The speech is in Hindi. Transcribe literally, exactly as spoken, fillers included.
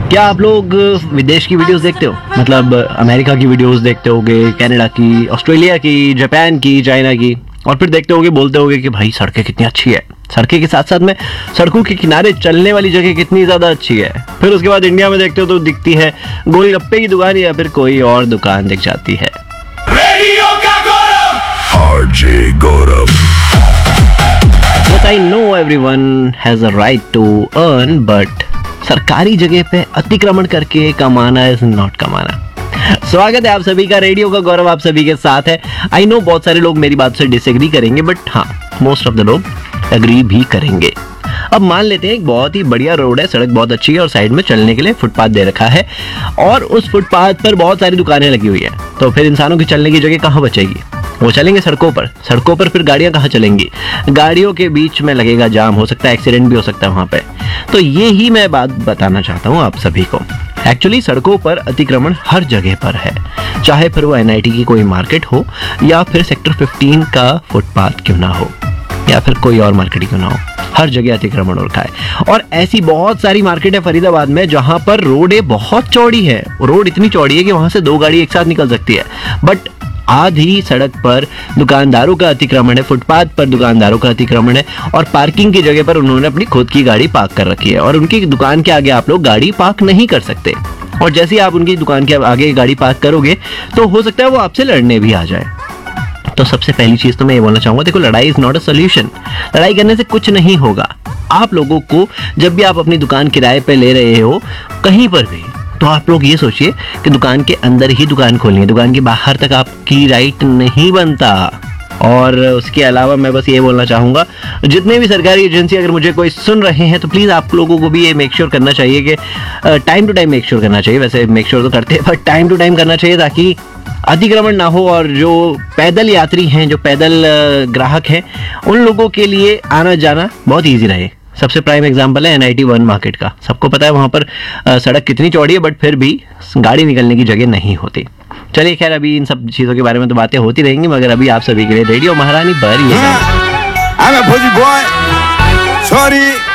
क्या आप लोग विदेश की वीडियोस देखते हो? मतलब अमेरिका की वीडियोस देखते होगे, कनाडा की, ऑस्ट्रेलिया की, जापान की, चाइना की, और फिर देखते होगे, बोलते होगे कि भाई सड़कें कितनी अच्छी है। सड़कें के साथ साथ में सड़कों के किनारे चलने वाली जगह कितनी ज्यादा अच्छी है। फिर उसके बाद इंडिया में देखते हो तो दिखती है गोलगप्पे की दुकान या फिर कोई और दुकान दिख जाती है। रेडियो का गौरव, RJ Gaurav. But I know everyone has a right to earn, but सरकारी जगह पे अतिक्रमण करके कमाना इज नॉट कमाना। स्वागत है आप सभी का, रेडियो का गौरव आप सभी के साथ है। आई नो बहुत सारे लोग मेरी बात से डिसएग्री करेंगे, बट हाँ, मोस्ट ऑफ द लोग एग्री भी करेंगे। अब मान लेते हैं एक बहुत ही बढ़िया रोड है, सड़क बहुत अच्छी है और साइड में चलने के लिए फुटपाथ दे रखा है और उस फुटपाथ पर बहुत सारी दुकानें लगी हुई है। तो फिर इंसानों की चलने की जगह कहाँ बचेगी? वो चलेंगे सड़कों पर। सड़कों पर फिर गाड़ियां कहाँ चलेंगी? गाड़ियों के बीच में लगेगा जाम, हो सकता है एक्सीडेंट भी हो सकता है वहां पे। तो ये ही मैं बात बताना चाहता हूँ आप सभी को। एक्चुअली सड़कों पर अतिक्रमण हर जगह पर है, चाहे फिर वो एन आई टी की कोई मार्केट हो या फिर सेक्टर फिफ्टीन का फुटपाथ क्यों ना हो या फिर कोई और मार्केट क्यों ना हो, हर जगह अतिक्रमण हो रखा है। और ऐसी बहुत सारी मार्केट है फरीदाबाद में जहां पर रोडें बहुत चौड़ी है। रोड इतनी चौड़ी है कि वहां से दो गाड़ी एक साथ निकल सकती है, बट आधी सड़क पर दुकानदारों का अतिक्रमण है, फुटपाथ पर दुकानदारों का अतिक्रमण है और पार्किंग की जगह पर उन्होंने अपनी खुद की गाड़ी पार्क कर रखी है और उनकी दुकान के आगे आप लोग गाड़ी पार्क नहीं कर सकते। और जैसे ही आप उनकी दुकान के आगे गाड़ी पार्क करोगे तो हो सकता है वो आपसे लड़ने भी आ जाए। तो सबसे पहली चीज तो मैं ये बोलना चाहूंगा, देखो लड़ाई इज नॉट अ सोल्यूशन। लड़ाई करने से कुछ नहीं होगा। आप लोगों को जब भी आप अपनी दुकान किराए पे ले रहे हो कहीं पर भी, तो आप लोग ये सोचिए कि दुकान के अंदर ही दुकान खोलनी है, दुकान के बाहर तक आपकी राइट नहीं बनता। और उसके अलावा मैं बस ये बोलना चाहूँगा, जितने भी सरकारी एजेंसी अगर मुझे कोई सुन रहे हैं तो प्लीज़ आप लोगों को भी ये मेक श्योर करना चाहिए कि time to time make sure करना चाहिए। वैसे मेक श्योर तो करते हैं, बट टाइम टू टाइम करना चाहिए ताकि अतिक्रमण ना हो और जो पैदल यात्री हैं, जो पैदल ग्राहक हैं, उन लोगों के लिए आना जाना बहुत ईजी रहे। सबसे प्राइम एग्जांपल है N I T one market का। सबको पता है वहां पर आ, सड़क कितनी चौड़ी है, बट फिर भी गाड़ी निकलने की जगह नहीं होती। चलिए खैर, अभी इन सब चीजों के बारे में तो बातें होती रहेंगी, मगर अभी आप सभी के लिए रेडियो महारानी पर ये